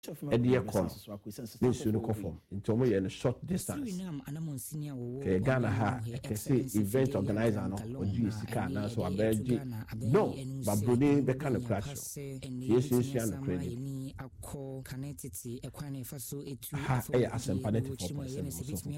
and the corner. This you know form into me in a short distance. Ghana ha can see event organizer no or GCK now so a bergy no but Brunei the kind of crash. Yes, and credit. Ha a sympathetic for myself.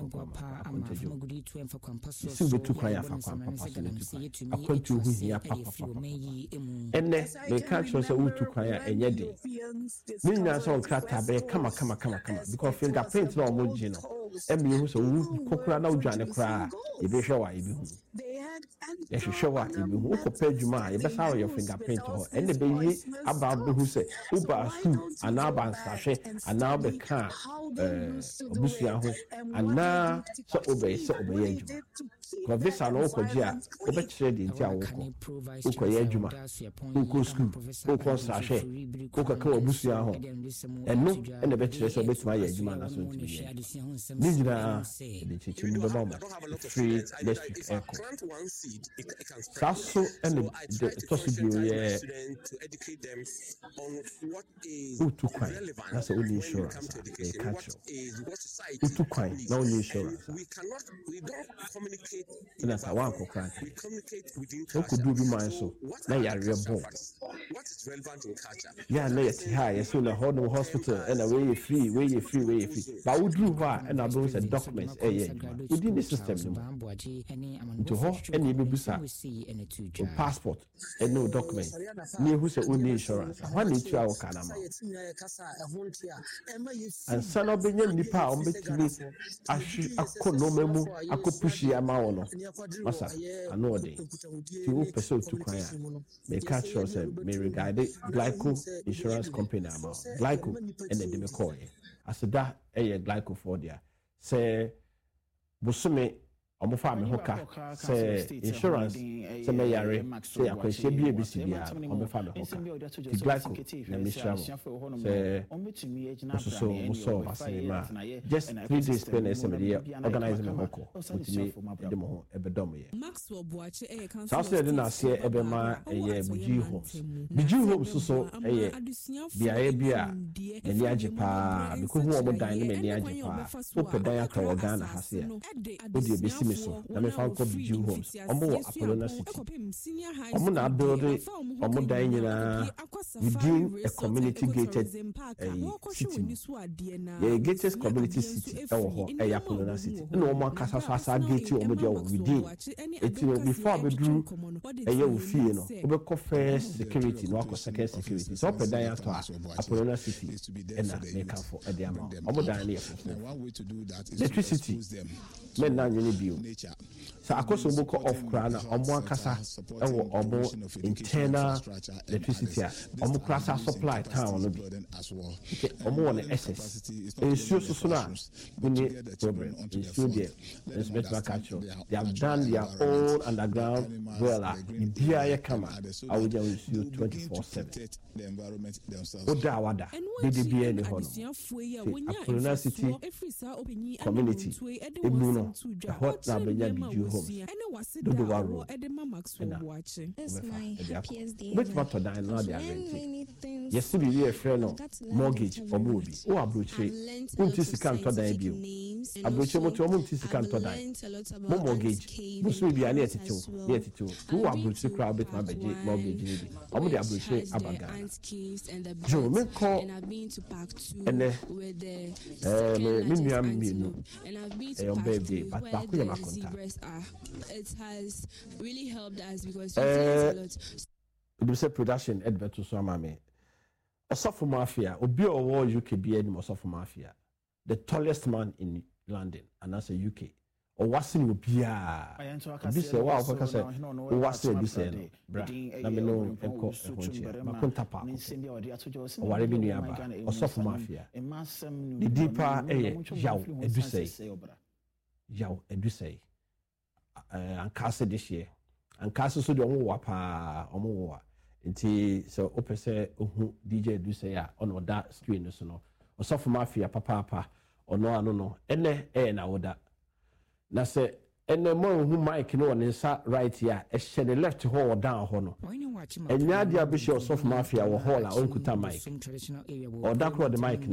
See we took cry for papa. I can't do here papa. And then they can't show so we took cry and yet. Nina so Tabe, come because fingerprint no more gino. Every who's a cockra no join cry. You be sure I be. Yes, you show up. You who compared you my best hour your fingerprint and the baby about who say Uber and now ban sachet and now the car Busia and now so obey you. Because this are all Kojia, over trading Tiawoko, Ukoyejuma, Uko school, Uko sachet, Uko Busia and no, and the better so bet my Yajuma as well. Nijina, the teaching the bomber, free electric echo. Sasso and the possibility to educate them on what is relevant. That's the only insurance. They catch you. What society no insurance. We don't communicate. That's a one for we communicate within culture. Could do my so. Now you are real born. What is relevant in culture? Yeah, let's high. So the whole hospital and away free. But we do what and I those documents. Within the system. To hold any busa passport and no documents. Near who's only insurance. One need to our Kanama. And son of Benjamin Nipa on between I could no memo, I could push the amount. Massa, I know a day. To pursue to cry. May catch us may regard it Glyco insurance company amount. Glyco and the Demecoy. As that a Glyco for there. Say Busume. Omo fa me hoka say insurance say me yare say akwahye bi ebisibia omo fa me hoka ti Glyco na me shamo say so asema just 3 days pen SMD organize me hoko mutimi de mo ho ebedom ye Maxwell Boache e kan so say na say ebema ye buji homes so ye bia eni ajepa because who omo dan me eni ajepa opedan akawo Ghana hase odi ebisi so na me found called Jew homes omo Apollo City omo na build omo dan nyina within a community gated city the gated community city e wo ho e Apollo City na omo akasa so asa gate omo de within it before we do e ye wo fie no we be first security no akọ second security so pe dan ato Apollo City and na make for e de ama omo dan na electricity men na nyini bio so akoso boko off krana omo akasa ewo omo internal electricity omo krasa supply town no bi omo won excess ensure so na ni problem ensure there let's make back catch they have done their own underground well bia ya kama awuja ensure 24/7 the environment themselves oda wada dey bia ni hono Apollo City community ebuno hot na benya biju homes do the waro Maxwell Boache is my PSD which matter dan na they are renting yes be we friend no mortgage omobi o abroche unti sika nto dan bio abroche moto mo unti sika nto dan mo mortgage musu bi ani etito o abroche crowd bit ma beje mortgage ni bi omo de abroche abaga jo me call and me nuam mi and baby but back with my contact it has really helped us because a lot. You say production advert to some me. Osofo Mafia, obi owo UK be any Osofo Mafia. The tallest man in London and that's a UK. O wasin obia. This say wa for say o wasin bi say no. Bra. Na me no enko ehonche. Ma konta pa. O ware bi nuaba. Osofo Mafia. The deeper yaw edusei. Ankasa this year ankasa so de omo wa pa omo wa nti so opese ohu DJ do say a on oda screen so no Osofo Mafia papa ono ano no ene na woda na se ene mo hu mic no on nsa right here e she the left ho or down ho no enya dia be she Osofo Mafia wo hall a onkuta mic oda kro the mic